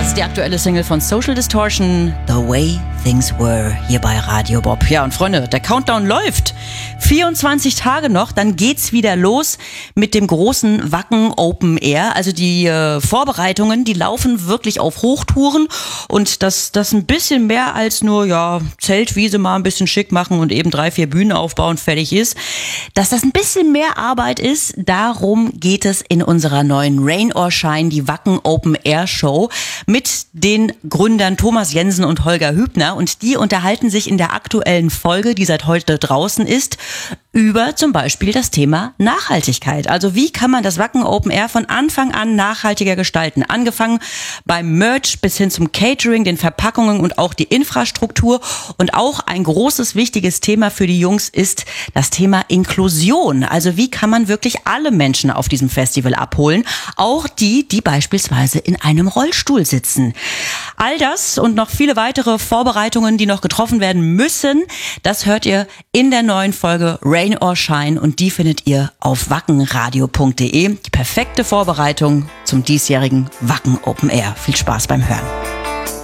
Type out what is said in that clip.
Die aktuelle Single von Social Distortion, The Way Things Were, hier bei Radio Bob. Ja, und Freunde, der Countdown läuft. 24 Tage noch, dann geht's wieder los mit dem großen Wacken Open Air. Also die Vorbereitungen, die laufen wirklich auf Hochtouren und das ein bisschen mehr als nur, ja, Zeltwiese mal ein bisschen schick machen und eben 3, 4 Bühnen aufbauen, fertig ist. Dass das ein bisschen mehr Arbeit ist, darum geht es in unserer neuen Rain or Shine, die Wacken Open Air Show mit den Gründern Thomas Jensen und Holger Hübner, und die unterhalten sich in der aktuellen Folge, die seit heute draußen ist, über zum Beispiel das Thema Nachhaltigkeit. Also wie kann man das Wacken Open Air von Anfang an nachhaltiger gestalten? Angefangen beim Merch bis hin zum Catering, den Verpackungen und auch die Infrastruktur. Und auch ein großes, wichtiges Thema für die Jungs ist das Thema Inklusion. Also wie kann man wirklich alle Menschen auf diesem Festival abholen? Auch die beispielsweise in einem Rollstuhl sitzen. All das und noch viele weitere Vorbereitungen, die noch getroffen werden müssen, das hört ihr in der neuen Folge Rain or Shine, und die findet ihr auf wackenradio.de. Die perfekte Vorbereitung zum diesjährigen Wacken Open Air. Viel Spaß beim Hören.